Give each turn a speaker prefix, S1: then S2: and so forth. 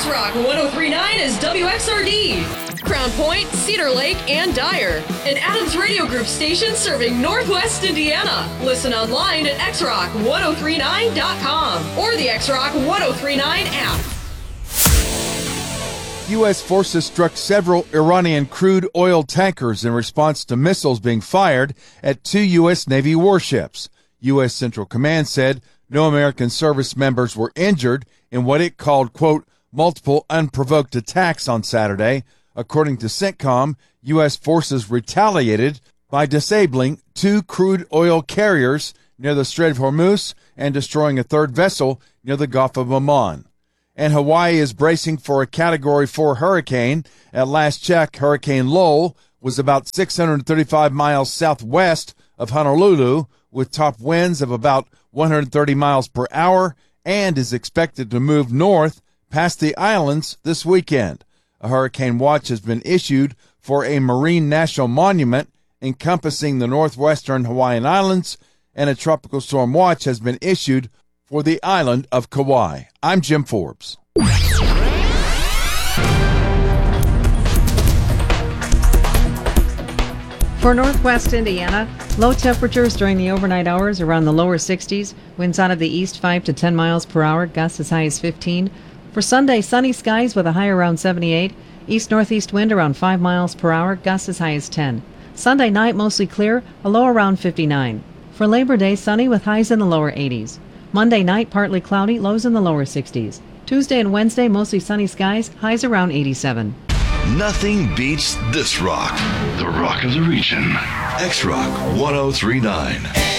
S1: X-Rock 103.9 is WXRD. Crown Point, Cedar Lake, and Dyer. An Adams Radio Group station serving Northwest Indiana. Listen online at xrock1039.com or the X-Rock 1039 app.
S2: U.S. forces struck several Iranian crude oil tankers in response to missiles being fired at 2 U.S. Navy warships. U.S. Central Command said no American service members were injured in what it called, quote, multiple unprovoked attacks on Saturday. According to CENTCOM, U.S. forces retaliated by disabling 2 crude oil carriers near the Strait of Hormuz and destroying a third vessel near the Gulf of Oman. And Hawaii is bracing for a Category 4 hurricane. At last check, Hurricane Lowell was about 635 miles southwest of Honolulu with top winds of about 130 miles per hour and is expected to move north past the islands this weekend. A hurricane watch has been issued for a marine national monument encompassing the northwestern Hawaiian Islands, and a tropical storm watch has been issued for the island of Kauai. I'm Jim Forbes.
S3: For Northwest Indiana, low temperatures during the overnight hours around the lower 60s, winds out of the east 5 to 10 miles per hour, gusts as high as 15. For Sunday, sunny skies with a high around 78, east-northeast wind around 5 miles per hour, gusts as high as 10. Sunday night, mostly clear, a low around 59. For Labor Day, sunny with highs in the lower 80s. Monday night, partly cloudy, lows in the lower 60s. Tuesday and Wednesday, mostly sunny skies, highs around 87.
S4: Nothing beats this rock. The rock of the region. X-Rock 1039.